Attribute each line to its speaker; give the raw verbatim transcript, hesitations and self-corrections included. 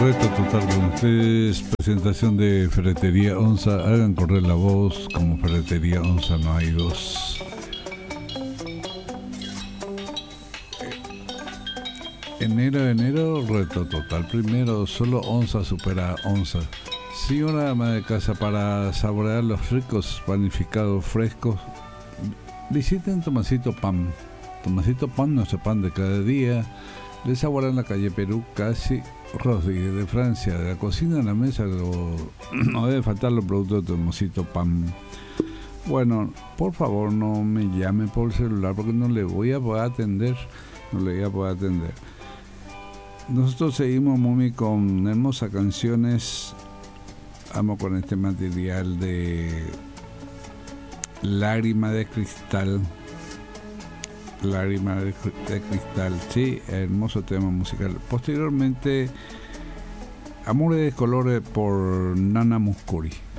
Speaker 1: Reto total con ustedes, presentación de Ferretería Onza, hagan correr la voz, como Ferretería Onza no hay dos. Enero, enero, reto total, primero solo Onza supera Onza. Señora ama de casa, para saborear los ricos panificados frescos, visiten Tomasito Pan. Tomasito Pan, nuestro pan de cada día. Le sabora en la calle Perú, casi Rodríguez de Francia. De la cocina a la mesa lo, no debe faltar los productos de Tomasito Pan. Bueno, por favor no me llame por celular porque no le voy a poder atender. No le voy a poder atender. Nosotros seguimos muy con hermosas canciones. Amo con este material de Lágrima de Cristal. Lágrima de, de Cristal, sí, hermoso tema musical. Posteriormente, Amores de Colores por Nana Mouskouri.